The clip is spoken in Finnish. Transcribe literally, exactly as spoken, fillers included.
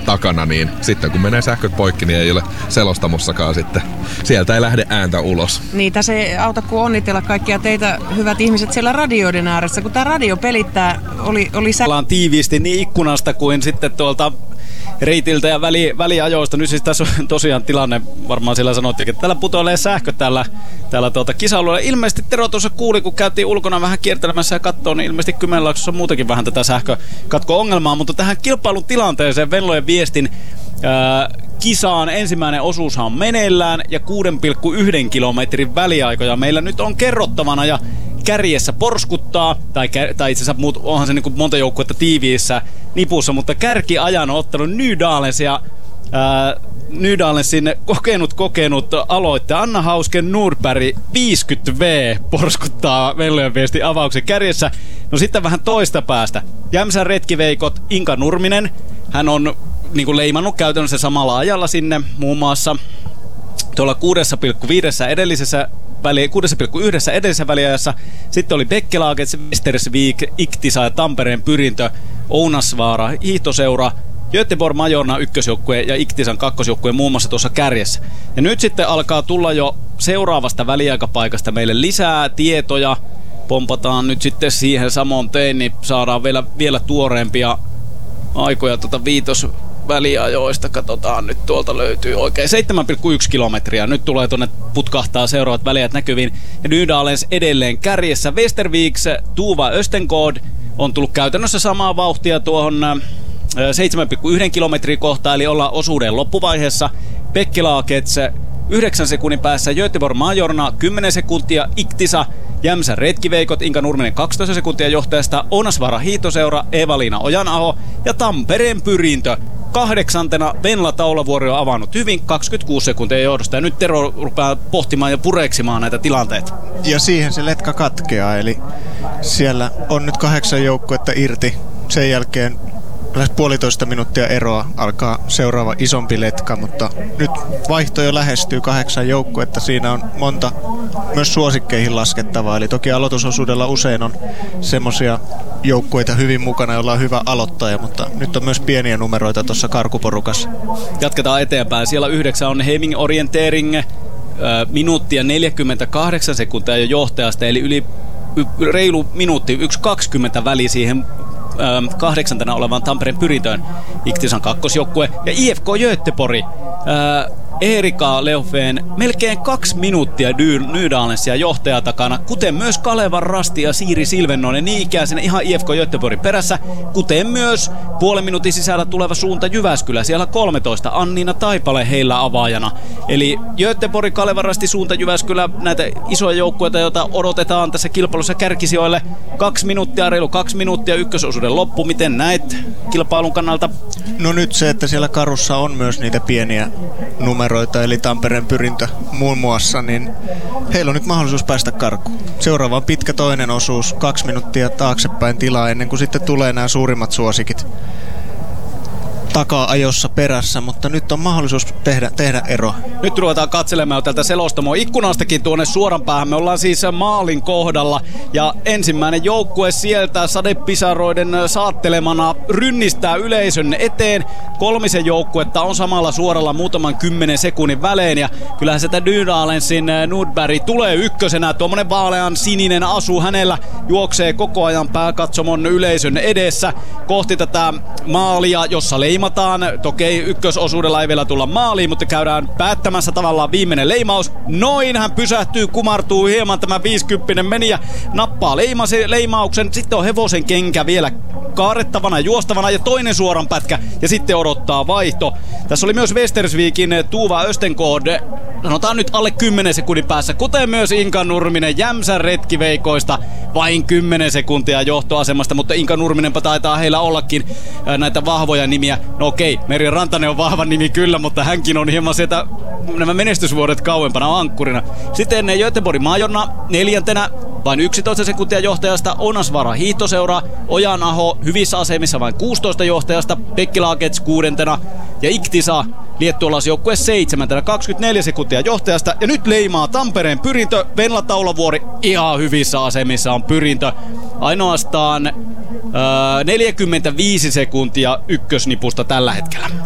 takana, niin sitten kun menee sähköt poikki, niin ei ole selostamossakaan sitten. Sieltä ei lähde ääntä ulos. Niin, tässä ei auta kuin onnitella kaikkia teitä, hyvät ihmiset, siellä radioiden ääressä. Kun tämä radio pelittää, oli, oli sä... Ollaan tiiviisti niin ikkunasta kuin sitten tuolta reitiltä ja väli, väliajoista. Nyt siis tässä on tosiaan tilanne, varmaan sillä sanottiin, että täällä putoilee sähkö täällä, täällä tuota kisa-alueella. Ilmeisesti Tero tuossa kuuli, kun käytiin ulkona vähän kiertelemässä ja kattoo, niin ilmeisesti Kymenlaaksossa on muutenkin vähän tätä sähkökatko-ongelmaa. Mutta tähän kilpailun tilanteeseen Venlojen viestin ää, kisaan ensimmäinen osuushan on meneillään ja kuusi pilkku yksi kilometrin väliaikoja meillä nyt on kerrottavana ja kärjessä porskuttaa, tai, tai itse asiassa muut, onhan se niin kuin monta joukkuetta tiiviissä nipussa, mutta kärkiajan on ottanut Nydalens ja ää, Nydalensin kokenut kokenut aloittaja Anna Hausken Nordberg viisikymmentä vuotta porskuttaa Venlojen viestin avauksen kärjessä. No sitten vähän toista päästä. Jämsän retkiveikot Inka Nurminen, hän on niin kuin leimannut käytännössä samalla ajalla sinne muun muassa tuolla kuusi pilkku viisi edellisessä väli, kuusi pilkku yksi edellisessä väliajassa. Sitten oli Bekkelaget, Västersvik, Iktisa ja Tampereen Pyrintö, Ounasvaara, hiihtoseura, Göteborg Majorna ykkösjoukkue ja Iktisan kakkosjoukkue muun muassa tuossa kärjessä. Ja nyt sitten alkaa tulla jo seuraavasta väliaikapaikasta meille lisää tietoja. Pompataan nyt sitten siihen samoin tein, niin saadaan vielä, vielä tuoreempia aikoja tuota viitos väliajoista. Katsotaan, nyt tuolta löytyy oikein seitsemän pilkku yksi kilometriä. Nyt tulee tuonne putkahtaa seuraavat väliajat näkyviin. Ja Nydalens edelleen kärjessä. Westerviks, Tuva Östengård on tullut käytännössä samaa vauhtia tuohon seitsemän pilkku yksi kilometrin kohtaan, eli ollaan osuuden loppuvaiheessa. Bekkelaget yhdeksän sekunnin päässä, Göteborg Majorna kymmenen sekuntia, Iktisa, Jämsän retkiveikot, Inka Nurminen kaksitoista sekuntia johtajasta, Ounasvaara hiihtoseura, Eeva-Liina Ojanaho ja Tampereen Pyrintö. Kahdeksantena Venla Taulavuori on avannut hyvin kaksikymmentäkuusi sekuntia johdosta ja nyt Tero rupeaa pohtimaan ja pureksimaan näitä tilanteita. Ja siihen se letka katkeaa, eli siellä on nyt kahdeksan joukkuetta irti. Sen jälkeen lähes puolitoista minuuttia eroa alkaa seuraava isompi letka, mutta nyt vaihto jo lähestyy kahdeksan joukkuetta. Siinä on monta myös suosikkeihin laskettavaa, eli toki aloitusosuudella usein on semmoisia joukkueita hyvin mukana, joilla on hyvä aloittaja, mutta nyt on myös pieniä numeroita tuossa karkuporukassa. Jatketaan eteenpäin. Siellä yhdeksän on Heming Orientering, minuuttia neljäkymmentäkahdeksan sekuntia jo johtajasta, eli yli reilu minuutti, yksi kaksikymmentä väli siihen kahdeksantena olevan Tampereen Pyrintöön. Iktisan kakkosjoukkue ja I F K Göteborg. Erika Leofeen melkein kaksi minuuttia Nydalensia johtaja takana, kuten myös Kalevan Rasti ja Siiri Silvennoinen niin ikäisenä ihan I F K Göteborgin perässä, kuten myös puolen minuutin sisällä tuleva suunta Jyväskylä, siellä kolmetoista, Anniina Taipale heillä avaajana. Eli Göteborg, Kalevan Rasti, suunta Jyväskylä, näitä isoja joukkueita, joita odotetaan tässä kilpailussa kärkisijoille. Kaksi minuuttia, reilu kaksi minuuttia ykkösosuuden loppu. Miten näet kilpailun kannalta? No nyt se, että siellä karussa on myös niitä pieniä numeroita, eli Tampereen Pyrintö muun muassa, niin heillä on nyt mahdollisuus päästä karkuun. Seuraava on pitkä toinen osuus, kaksi minuuttia taaksepäin tilaa ennen kuin sitten tulee nämä suurimmat suosikit taka-ajossa perässä, mutta nyt on mahdollisuus tehdä, tehdä ero. Nyt ruvetaan katselemaan tältä selostamoa ikkunastakin tuonne suoran päähän. Me ollaan siis maalin kohdalla ja ensimmäinen joukkue sieltä sadepisaroiden saattelemana rynnistää yleisön eteen. Kolmisen joukkuetta on samalla suoralla muutaman kymmenen sekunnin välein ja kyllähän sitä Nydalensin Nordberg tulee ykkösenä. Tuommoinen vaalean sininen asu hänellä juoksee koko ajan pääkatsomon yleisön edessä kohti tätä maalia, jossa leima Toki ykkösosuudella ei vielä tulla maaliin, mutta käydään päättämässä tavallaan viimeinen leimaus. Noin hän pysähtyy, kumartuu hieman tämä viisikymppinen meni ja nappaa leimasi, leimauksen. Sitten on hevosen kenkä vielä kaarettavana ja juostavana ja toinen suoran pätkä ja sitten odottaa vaihto. Tässä oli myös Västersvikin Tuva Östengård, sanotaan nyt alle kymmenen sekunnin päässä, kuten myös Inka Nurminen Jämsän retkiveikoista. Vain kymmenen sekuntia johtoasemasta, mutta Inka Nurminenpa taitaa heillä ollakin näitä vahvoja nimiä. No okei, Meri Rantanen on vahva nimi kyllä, mutta hänkin on hieman sieltä nämä menestysvuodet kauempana ankkurina. Sitten Göteborg Majorna neljäntenä, vain yksitoista sekuntia johtajasta, Ounasvaara hiihtoseura, Ojanaho hyvissä asemissa vain kuusitoista johtajasta, Bekkelaget kuudentena ja Iktisa liettualaisjoukkue seitsemäntenä, kaksikymmentäneljä sekuntia johtajasta. Ja nyt leimaa Tampereen Pyrintö, Venla Taulavuori ihan hyvissä asemissa on Pyrintö. Ainoastaan öö, neljäkymmentäviisi sekuntia ykkösnipusta tällä hetkellä.